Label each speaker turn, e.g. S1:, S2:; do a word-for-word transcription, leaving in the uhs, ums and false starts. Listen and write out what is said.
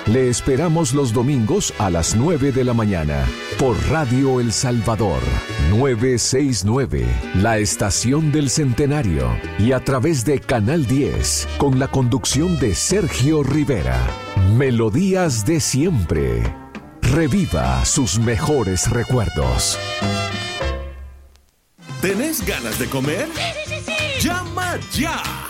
S1: Le esperamos los domingos a las nueve de la mañana por Radio El Salvador novecientos sesenta y nueve, la estación del centenario, y a través de Canal diez con la conducción de Sergio Rivera. Melodías de siempre. Reviva sus mejores recuerdos.
S2: ¿Tenés ganas de comer?
S3: Sí, sí, sí, sí.
S2: ¡Llama ya!